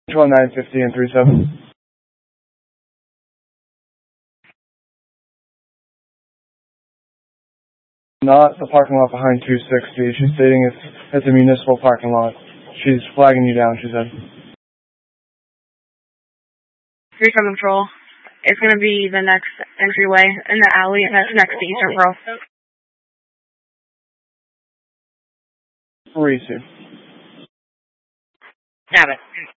950 and 37. Not the parking lot behind 260. She's stating it's a municipal parking lot. She's flagging you down, she said. 37 Patrol. It's going to be the next entryway in the alley, and that's next to Eastern Pearl. 3-2. Have it.